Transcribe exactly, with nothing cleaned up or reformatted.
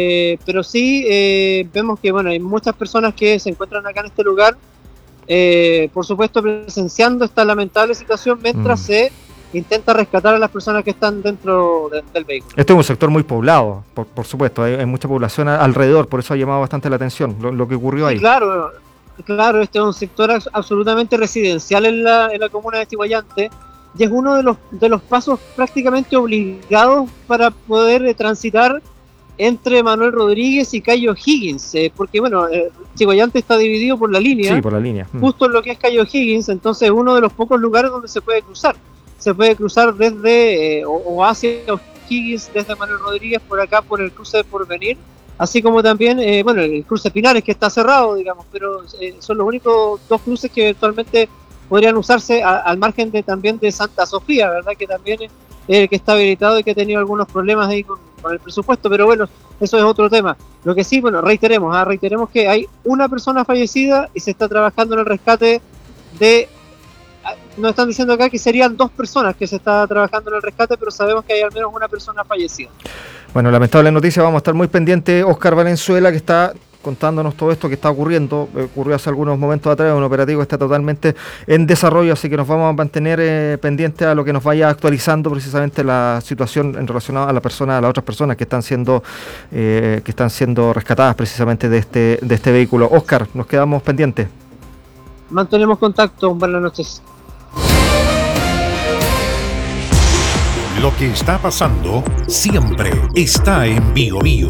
eh, pero sí eh, vemos que bueno, hay muchas personas que se encuentran acá en este lugar, eh, por supuesto presenciando esta lamentable situación mientras Mm. se intenta rescatar a las personas que están dentro de, del vehículo. Este es un sector muy poblado, por, por supuesto, hay, hay mucha población a- alrededor, por eso ha llamado bastante la atención lo, lo que ocurrió Sí, ahí. claro, claro, este es un sector abs- absolutamente residencial en la, en la comuna de Chiguayante y es uno de los, de los pasos prácticamente obligados para poder eh, transitar entre Manuel Rodríguez y Cayo Higgins, eh, porque bueno, eh, Chiguayante está dividido por la línea, Sí, por la línea. Mm. justo en lo que es Cayo Higgins, entonces es uno de los pocos lugares donde se puede cruzar. Se puede cruzar desde eh, o, o hacia Higgins, desde Manuel Rodríguez, por acá, por el cruce de Porvenir, así como también, eh, bueno, el cruce Pinares, que está cerrado, digamos, pero eh, son los únicos dos cruces que eventualmente podrían usarse a, al margen de también de Santa Sofía, ¿verdad? Que también es el que está habilitado y que ha tenido algunos problemas ahí con, con el presupuesto, pero bueno, eso es otro tema. Lo que sí, bueno, reiteremos, ¿ah? reiteremos que hay una persona fallecida y se está trabajando en el rescate de... Nos están diciendo acá que serían dos personas que se está trabajando en el rescate, pero sabemos que hay al menos una persona fallecida. Bueno, lamentable noticia, vamos a estar muy pendientes. Oscar Valenzuela, que está contándonos todo esto que está ocurriendo, eh, ocurrió hace algunos momentos atrás, un operativo que está totalmente en desarrollo, así que nos vamos a mantener eh, pendientes a lo que nos vaya actualizando precisamente la situación en relación a la persona, a las otras personas que están siendo eh, que están siendo rescatadas precisamente de este de este vehículo. Oscar, nos quedamos pendientes. Mantenemos contacto, buenas noches. Lo que está pasando siempre está en Bio Bio.